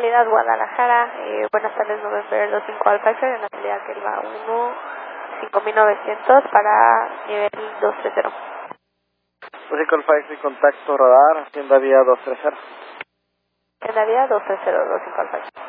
salida Guadalajara, buenas tardes, November 25 Alpha X-ray, en la salida que va 1, 5900 para nivel 230. 25 Alpha X-ray, contacto radar, hacienda vía 230. En la vía 230, 25 Alpha X-ray.